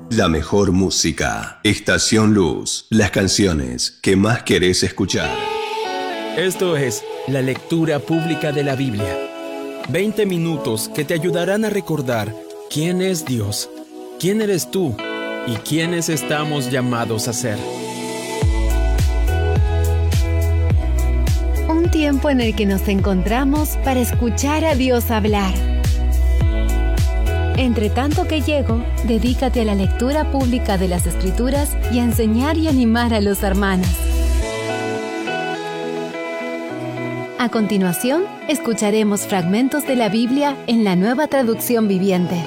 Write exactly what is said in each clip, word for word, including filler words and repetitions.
La mejor música. Estación Luz. Las canciones que más querés escuchar. Esto es la lectura pública de la Biblia. veinte minutos que te ayudarán a recordar quién es Dios, quién eres tú y quiénes estamos llamados a ser. Un tiempo en el que nos encontramos para escuchar a Dios hablar. Entre tanto que llego, dedícate a la lectura pública de las Escrituras y a enseñar y animar a los hermanos. A continuación, escucharemos fragmentos de la Biblia en la Nueva Traducción Viviente.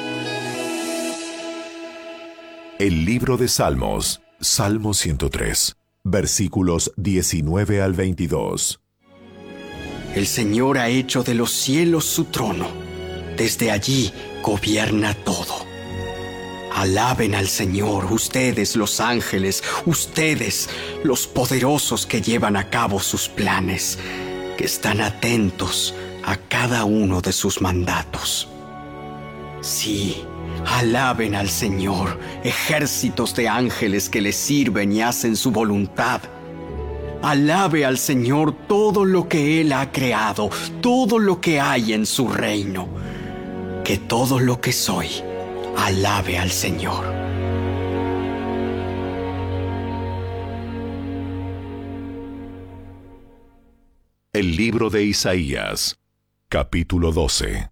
El libro de Salmos, Salmo ciento tres, versículos diecinueve al veintidós. El Señor ha hecho de los cielos su trono. Desde allí gobierna todo. Alaben al Señor, ustedes los ángeles, ustedes los poderosos que llevan a cabo sus planes, que están atentos a cada uno de sus mandatos. Sí, alaben al Señor, ejércitos de ángeles que le sirven y hacen su voluntad. Alabe al Señor todo lo que Él ha creado, todo lo que hay en su reino. Que todo lo que soy, alabe al Señor. El libro de Isaías, capítulo doce.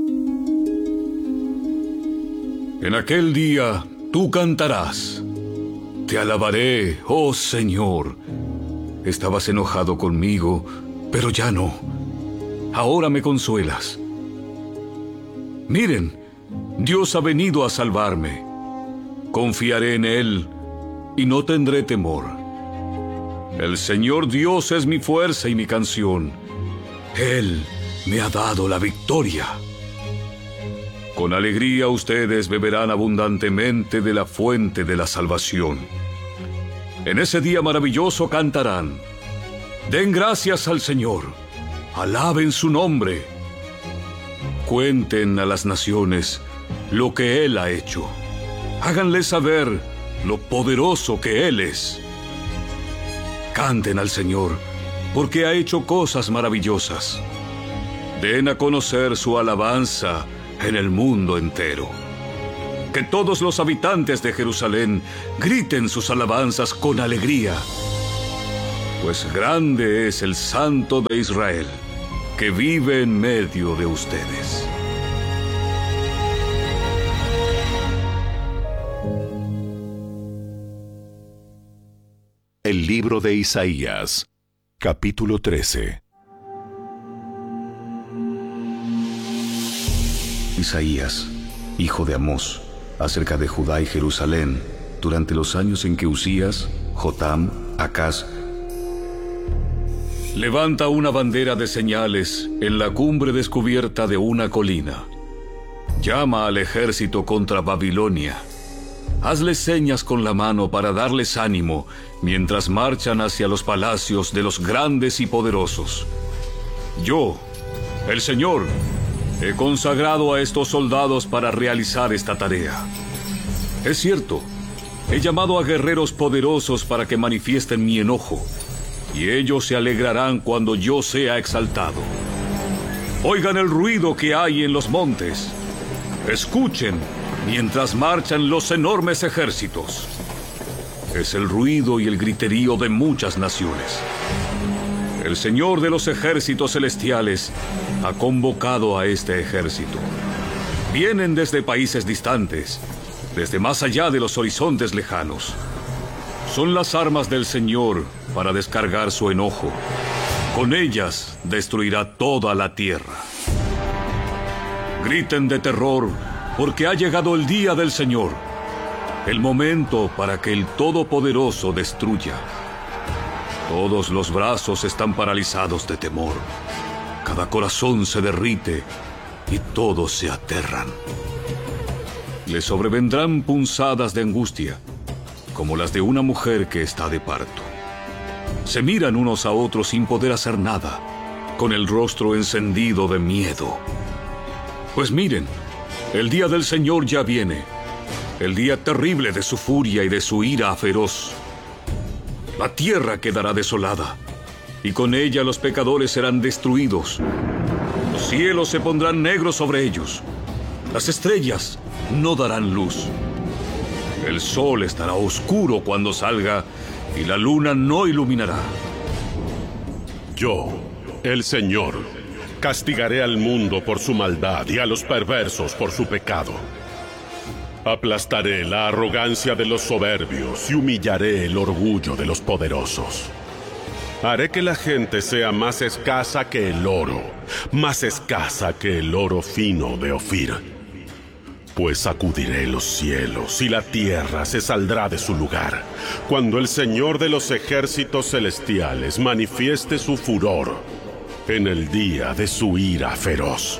En aquel día tú cantarás. Te alabaré, oh Señor. Estabas enojado conmigo, pero ya no. Ahora me consuelas. Miren, Dios ha venido a salvarme. Confiaré en Él y no tendré temor. El Señor Dios es mi fuerza y mi canción. Él me ha dado la victoria. Con alegría ustedes beberán abundantemente de la fuente de la salvación. En ese día maravilloso cantarán. Den gracias al Señor. Alaben su nombre. Cuenten a las naciones lo que Él ha hecho. Háganle saber lo poderoso que Él es. Canten al Señor, porque ha hecho cosas maravillosas. Den a conocer su alabanza en el mundo entero. Que todos los habitantes de Jerusalén griten sus alabanzas con alegría. Pues grande es el Santo de Israel, que vive en medio de ustedes. El libro de Isaías, capítulo trece. Isaías, hijo de Amós, acerca de Judá y Jerusalén, durante los años en que Usías, Jotam, Acaz, levanta una bandera de señales en la cumbre descubierta de una colina. Llama al ejército contra Babilonia. Hazles señas con la mano para darles ánimo mientras marchan hacia los palacios de los grandes y poderosos. Yo, el Señor, he consagrado a estos soldados para realizar esta tarea. Es cierto, he llamado a guerreros poderosos para que manifiesten mi enojo, y ellos se alegrarán cuando yo sea exaltado. Oigan el ruido que hay en los montes. Escuchen mientras marchan los enormes ejércitos. Es el ruido y el griterío de muchas naciones. El Señor de los ejércitos celestiales ha convocado a este ejército. Vienen desde países distantes, desde más allá de los horizontes lejanos. Son las armas del Señor para descargar su enojo. Con ellas destruirá toda la tierra. Griten de terror, porque ha llegado el día del Señor, el momento para que el Todopoderoso destruya. Todos los brazos están paralizados de temor. Cada corazón se derrite y todos se aterran. Les sobrevendrán punzadas de angustia, como las de una mujer que está de parto. Se miran unos a otros sin poder hacer nada, con el rostro encendido de miedo. Pues miren, el día del Señor ya viene. el día terrible de su furia y de su ira feroz. La tierra quedará desolada, y con ella los pecadores serán destruidos. Los cielos se pondrán negros sobre ellos. Las estrellas no darán luz. El sol estará oscuro cuando salga, y la luna no iluminará. Yo, el Señor, castigaré al mundo por su maldad y a los perversos por su pecado. Aplastaré la arrogancia de los soberbios y humillaré el orgullo de los poderosos. Haré que la gente sea más escasa que el oro, más escasa que el oro fino de Ofir. Pues sacudiré los cielos y la tierra se saldrá de su lugar, cuando el Señor de los ejércitos celestiales manifieste su furor en el día de su ira feroz.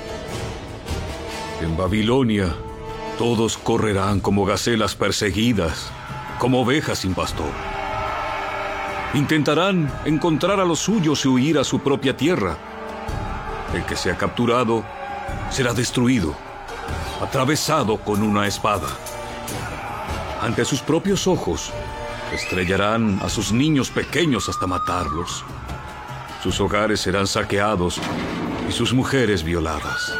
En Babilonia, todos correrán como gacelas perseguidas, como ovejas sin pastor. Intentarán encontrar a los suyos y huir a su propia tierra. El que sea capturado será destruido, atravesado con una espada. Ante sus propios ojos, estrellarán a sus niños pequeños hasta matarlos. Sus hogares serán saqueados y sus mujeres violadas.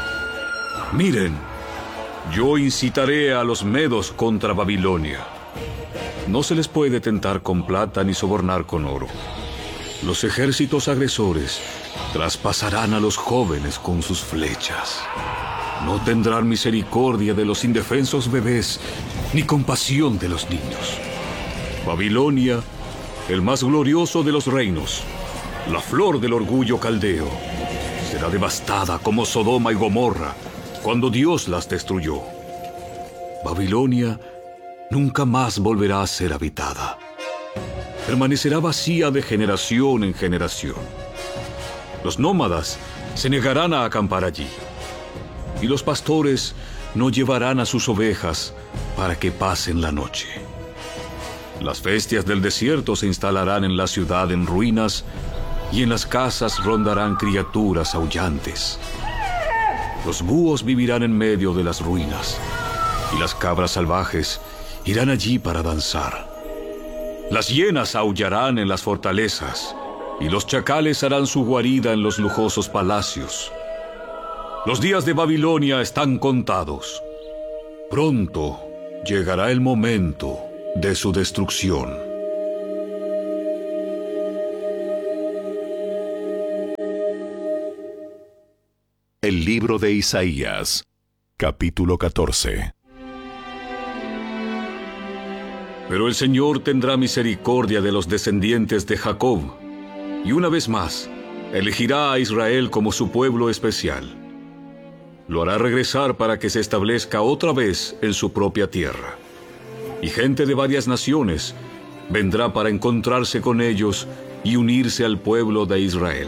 Miren, yo incitaré a los medos contra Babilonia. No se les puede tentar con plata ni sobornar con oro. Los ejércitos agresores traspasarán a los jóvenes con sus flechas. No tendrán misericordia de los indefensos bebés, ni compasión de los niños. Babilonia, el más glorioso de los reinos, la flor del orgullo caldeo, será devastada como Sodoma y Gomorra cuando Dios las destruyó. Babilonia nunca más volverá a ser habitada. Permanecerá vacía de generación en generación. Los nómadas se negarán a acampar allí, y los pastores no llevarán a sus ovejas para que pasen la noche. Las bestias del desierto se instalarán en la ciudad en ruinas, y en las casas rondarán criaturas aullantes. Los búhos vivirán en medio de las ruinas, y las cabras salvajes irán allí para danzar. Las hienas aullarán en las fortalezas, y los chacales harán su guarida en los lujosos palacios. Los días de Babilonia están contados. Pronto llegará el momento de su destrucción. El libro de Isaías, capítulo catorce. Pero el Señor tendrá misericordia de los descendientes de Jacob, y una vez más elegirá a Israel como su pueblo especial. Lo hará regresar para que se establezca otra vez en su propia tierra. Y gente de varias naciones vendrá para encontrarse con ellos y unirse al pueblo de Israel.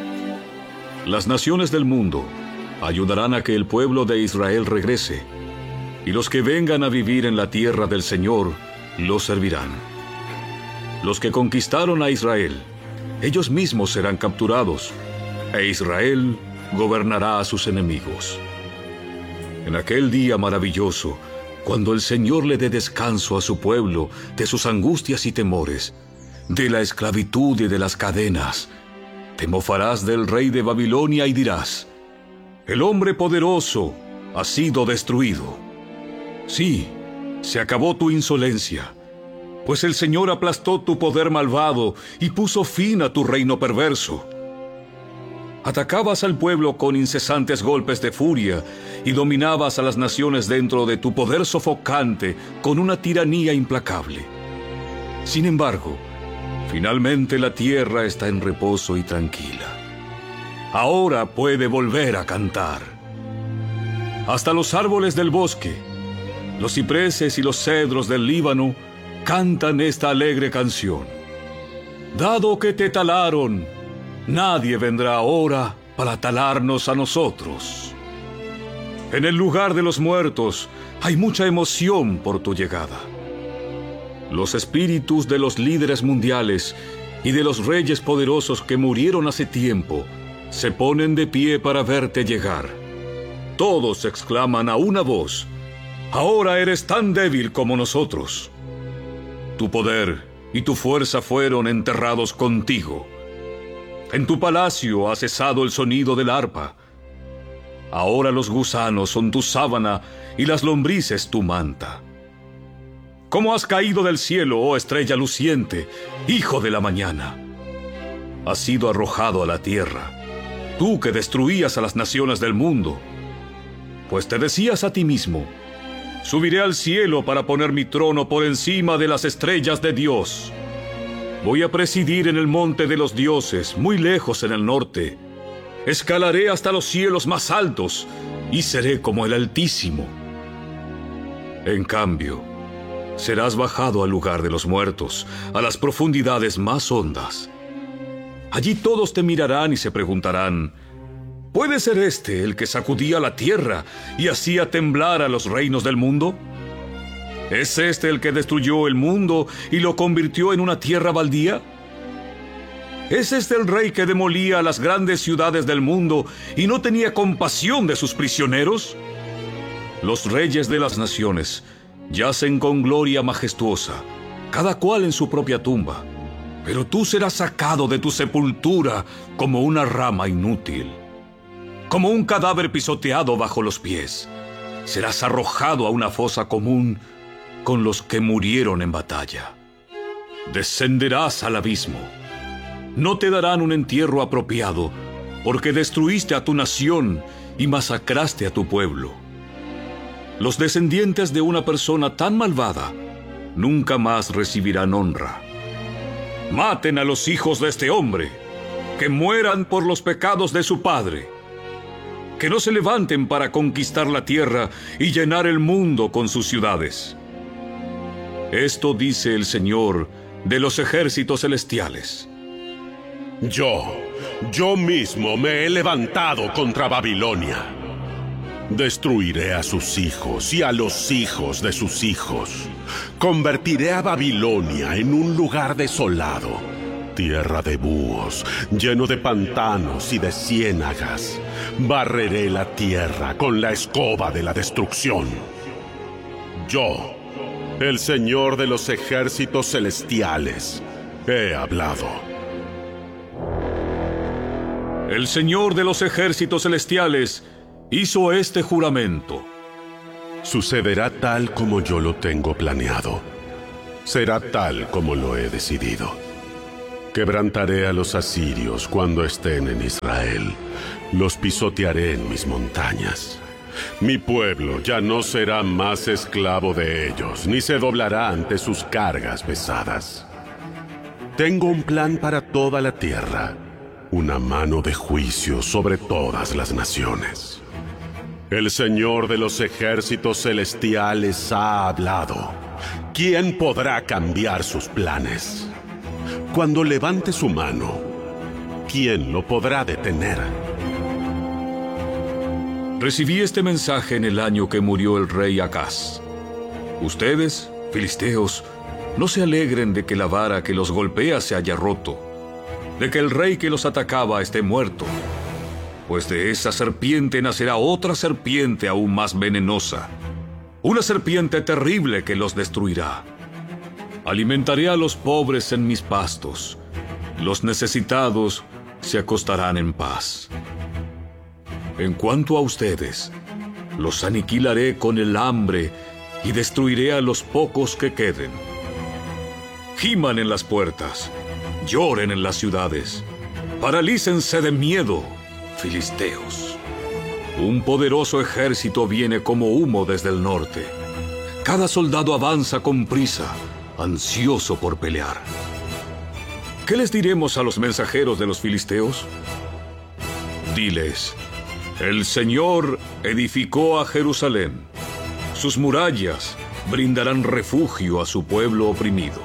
Las naciones del mundo ayudarán a que el pueblo de Israel regrese, y los que vengan a vivir en la tierra del Señor lo servirán. Los que conquistaron a Israel, ellos mismos serán capturados, e Israel gobernará a sus enemigos. En aquel día maravilloso, cuando el Señor le dé descanso a su pueblo de sus angustias y temores, de la esclavitud y de las cadenas, te mofarás del rey de Babilonia y dirás: el hombre poderoso ha sido destruido. Sí, se acabó tu insolencia, pues el Señor aplastó tu poder malvado y puso fin a tu reino perverso. Atacabas al pueblo con incesantes golpes de furia y dominabas a las naciones dentro de tu poder sofocante con una tiranía implacable. Sin embargo, finalmente la tierra está en reposo y tranquila. Ahora puede volver a cantar. Hasta los árboles del bosque, los cipreses y los cedros del Líbano cantan esta alegre canción. Dado que te talaron, nadie vendrá ahora para talarnos a nosotros. En el lugar de los muertos hay mucha emoción por tu llegada. Los espíritus de los líderes mundiales y de los reyes poderosos que murieron hace tiempo se ponen de pie para verte llegar. Todos exclaman a una voz: ahora eres tan débil como nosotros. Tu poder y tu fuerza fueron enterrados contigo. En tu palacio ha cesado el sonido del arpa. Ahora los gusanos son tu sábana y las lombrices tu manta. ¿Cómo has caído del cielo, oh estrella luciente, hijo de la mañana? Has sido arrojado a la tierra, tú que destruías a las naciones del mundo. Pues te decías a ti mismo: subiré al cielo para poner mi trono por encima de las estrellas de Dios. Voy a presidir en el monte de los dioses, muy lejos en el norte. Escalaré hasta los cielos más altos y seré como el Altísimo. En cambio, serás bajado al lugar de los muertos, a las profundidades más hondas. Allí todos te mirarán y se preguntarán: ¿puede ser este el que sacudía la tierra y hacía temblar a los reinos del mundo? ¿Es este el que destruyó el mundo y lo convirtió en una tierra baldía? ¿Es este el rey que demolía las grandes ciudades del mundo y no tenía compasión de sus prisioneros? Los reyes de las naciones yacen con gloria majestuosa, cada cual en su propia tumba, pero tú serás sacado de tu sepultura como una rama inútil, como un cadáver pisoteado bajo los pies. Serás arrojado a una fosa común con los que murieron en batalla. Descenderás al abismo. No te darán un entierro apropiado, porque destruiste a tu nación y masacraste a tu pueblo. Los descendientes de una persona tan malvada nunca más recibirán honra. Maten a los hijos de este hombre, que mueran por los pecados de su padre. Que no se levanten para conquistar la tierra y llenar el mundo con sus ciudades. Esto dice el Señor de los ejércitos celestiales. Yo, yo mismo me he levantado contra Babilonia. Destruiré a sus hijos y a los hijos de sus hijos. Convertiré a Babilonia en un lugar desolado, tierra de búhos, lleno de pantanos y de ciénagas. Barreré la tierra con la escoba de la destrucción. Yo, el Señor de los ejércitos celestiales, he hablado. El Señor de los ejércitos celestiales hizo este juramento. Sucederá tal como yo lo tengo planeado. Será tal como lo he decidido. Quebrantaré a los asirios cuando estén en Israel. Los pisotearé en mis montañas. Mi pueblo ya no será más esclavo de ellos, ni se doblará ante sus cargas pesadas. Tengo un plan para toda la tierra, una mano de juicio sobre todas las naciones. El Señor de los ejércitos celestiales ha hablado. ¿Quién podrá cambiar sus planes? Cuando levante su mano, ¿quién lo podrá detener? Recibí este mensaje en el año que murió el rey Acaz. Ustedes, filisteos, no se alegren de que la vara que los golpea se haya roto, de que el rey que los atacaba esté muerto, pues de esa serpiente nacerá otra serpiente aún más venenosa, una serpiente terrible que los destruirá. Alimentaré a los pobres en mis pastos, los necesitados se acostarán en paz. En cuanto a ustedes, los aniquilaré con el hambre y destruiré a los pocos que queden. Giman en las puertas, lloren en las ciudades, paralícense de miedo, filisteos. Un poderoso ejército viene como humo desde el norte. Cada soldado avanza con prisa, ansioso por pelear. ¿Qué les diremos a los mensajeros de los filisteos? Diles: el Señor edificó a Jerusalén. Sus murallas brindarán refugio a su pueblo oprimido.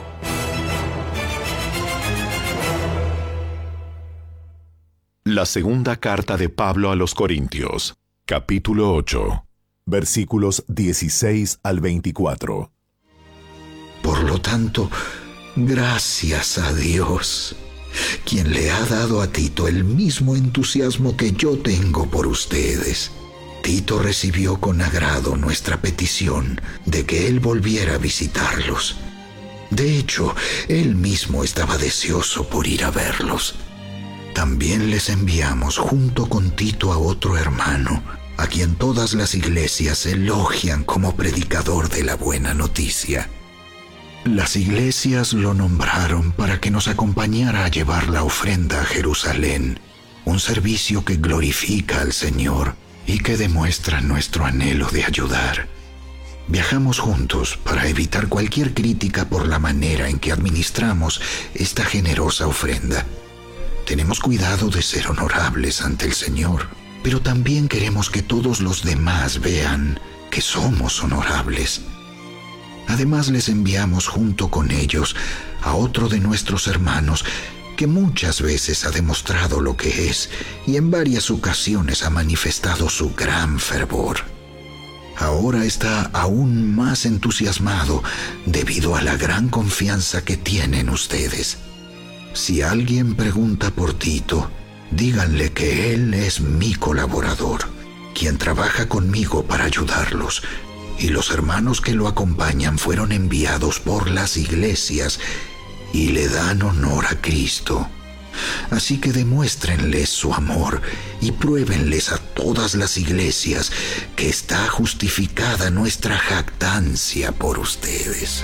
La segunda carta de Pablo a los Corintios, capítulo ocho, versículos dieciséis al veinticuatro. Por lo tanto, gracias a Dios, quien le ha dado a Tito el mismo entusiasmo que yo tengo por ustedes, Tito recibió con agrado nuestra petición de que él volviera a visitarlos. De hecho, él mismo estaba deseoso por ir a verlos. También les enviamos junto con Tito a otro hermano, a quien todas las iglesias elogian como predicador de la buena noticia. Las iglesias lo nombraron para que nos acompañara a llevar la ofrenda a Jerusalén, un servicio que glorifica al Señor y que demuestra nuestro anhelo de ayudar. Viajamos juntos para evitar cualquier crítica por la manera en que administramos esta generosa ofrenda. Tenemos cuidado de ser honorables ante el Señor, pero también queremos que todos los demás vean que somos honorables. Además, les enviamos junto con ellos a otro de nuestros hermanos que muchas veces ha demostrado lo que es y en varias ocasiones ha manifestado su gran fervor. Ahora está aún más entusiasmado debido a la gran confianza que tienen ustedes. Si alguien pregunta por Tito, díganle que él es mi colaborador, quien trabaja conmigo para ayudarlos, y los hermanos que lo acompañan fueron enviados por las iglesias y le dan honor a Cristo. Así que demuéstrenles su amor y pruébenles a todas las iglesias que está justificada nuestra jactancia por ustedes.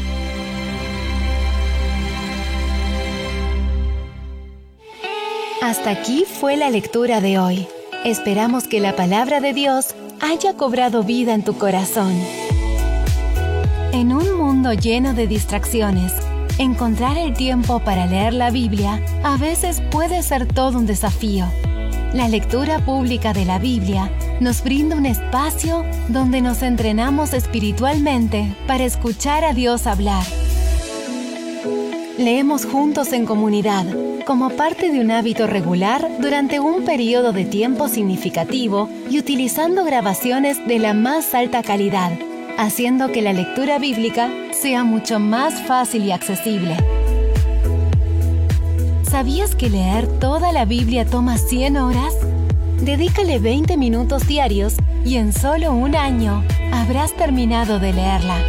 Hasta aquí fue la lectura de hoy. Esperamos que la palabra de Dios haya cobrado vida en tu corazón. En un mundo lleno de distracciones, encontrar el tiempo para leer la Biblia a veces puede ser todo un desafío. La lectura pública de la Biblia nos brinda un espacio donde nos entrenamos espiritualmente para escuchar a Dios hablar. Leemos juntos en comunidad, como parte de un hábito regular durante un periodo de tiempo significativo y utilizando grabaciones de la más alta calidad, haciendo que la lectura bíblica sea mucho más fácil y accesible. ¿Sabías que leer toda la Biblia toma cien horas? Dedícale veinte minutos diarios y en solo un año habrás terminado de leerla.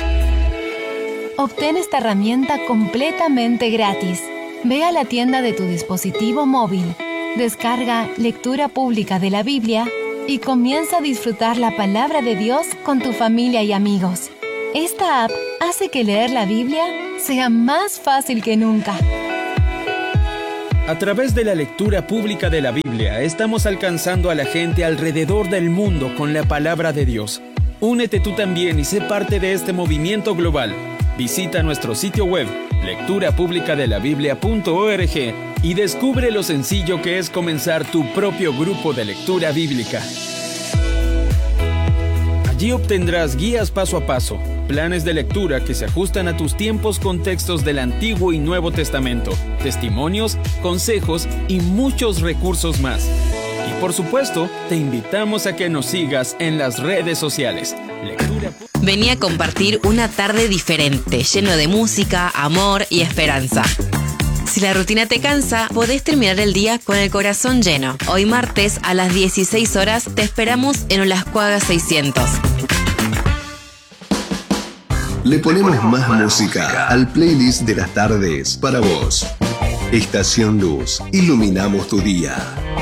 Obtén esta herramienta completamente gratis. Ve a la tienda de tu dispositivo móvil, descarga Lectura Pública de la Biblia y comienza a disfrutar la palabra de Dios con tu familia y amigos. Esta app hace que leer la Biblia sea más fácil que nunca. A través de la lectura pública de la Biblia, estamos alcanzando a la gente alrededor del mundo con la palabra de Dios. Únete tú también y sé parte de este movimiento global. Visita nuestro sitio web, lectura pública de la biblia punto org, y descubre lo sencillo que es comenzar tu propio grupo de lectura bíblica. Allí obtendrás guías paso a paso, planes de lectura que se ajustan a tus tiempos con textos del Antiguo y Nuevo Testamento, testimonios, consejos y muchos recursos más. Y por supuesto, te invitamos a que nos sigas en las redes sociales. Lectura... Vení a compartir una tarde diferente, lleno de música, amor y esperanza. Si la rutina te cansa, podés terminar el día con el corazón lleno. Hoy martes a las dieciséis horas te esperamos en Olascuaga seiscientos. Le ponemos más música al playlist de las tardes para vos. Estación Luz, iluminamos tu día.